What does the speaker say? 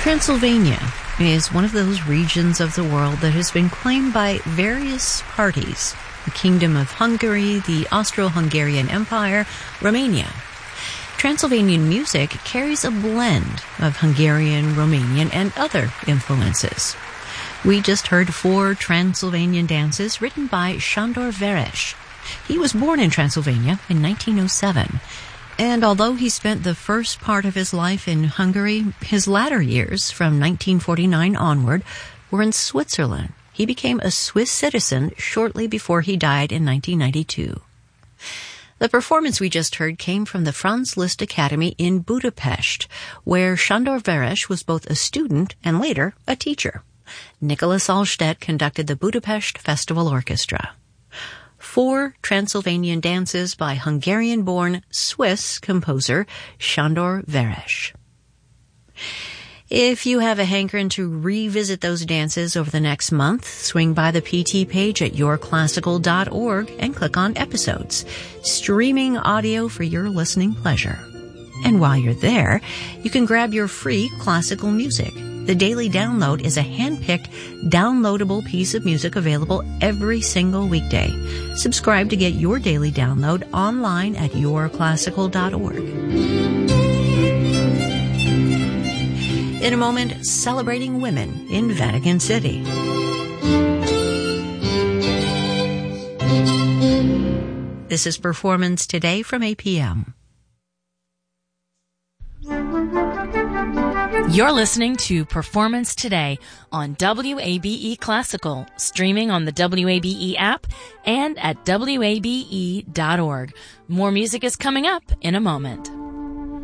Transylvania is one of those regions of the world that has been claimed by various parties: the Kingdom of Hungary, the Austro-Hungarian Empire, Romania. Transylvanian music carries a blend of Hungarian, Romanian, and other influences. We just heard 4 Transylvanian dances written by Sándor Veres. He was born in Transylvania in 1907. And although he spent the first part of his life in Hungary, his latter years, from 1949 onward, were in Switzerland. He became a Swiss citizen shortly before he died in 1992. The performance we just heard came from the Franz Liszt Academy in Budapest, where Sándor Veres was both a student and later a teacher. Nicholas Alstedt conducted the Budapest Festival Orchestra. 4 Transylvanian dances by Hungarian-born Swiss composer Sándor Veres. If you have a hankering to revisit those dances over the next month, swing by the PT page at yourclassical.org and click on Episodes, streaming audio for your listening pleasure. And while you're there, you can grab your free classical music. The Daily Download is a hand-picked, downloadable piece of music available every single weekday. Subscribe to get your daily download online at yourclassical.org. In a moment, celebrating women in Vatican City. This is Performance Today from APM. You're listening to Performance Today on WABE Classical, streaming on the WABE app and at WABE.org. More music is coming up in a moment.